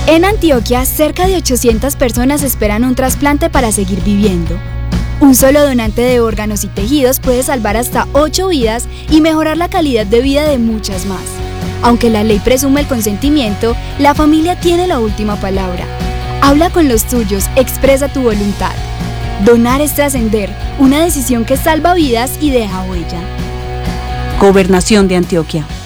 En Antioquia, cerca de 800 personas esperan un trasplante para seguir viviendo. Un solo donante de órganos y tejidos puede salvar hasta 8 vidas y mejorar la calidad de vida de muchas más. Aunque la ley presume el consentimiento, la familia tiene la última palabra. Habla con los tuyos, expresa tu voluntad. Donar es trascender, una decisión que salva vidas y deja huella. Gobernación de Antioquia.